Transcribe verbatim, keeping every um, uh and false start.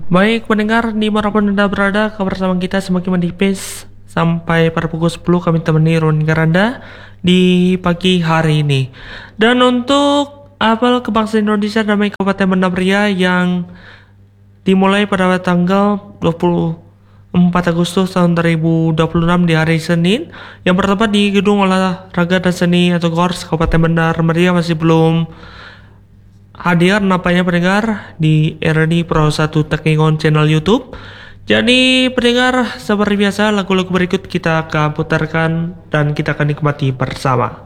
Baik pendengar dimanapun Anda berada, kabar sama kita semakin menipis. Sampai pada pukul sepuluh kami temani Rongar Anda di pagi hari ini. Dan untuk apel kebangsaan Indonesia Damai Kabupaten Banda Pria yang dimulai pada tanggal dua puluh empat Agustus tahun dua ribu dua puluh enam di hari Senin yang bertempat di Gedung Olahraga dan Seni atau GORS Kabupaten Banda Pria masih belum hadir nampaknya pendengar di R D Pro satu Teknikon channel YouTube. Jadi pendengar, seperti biasa lagu-lagu berikut kita akan putarkan dan kita akan nikmati bersama.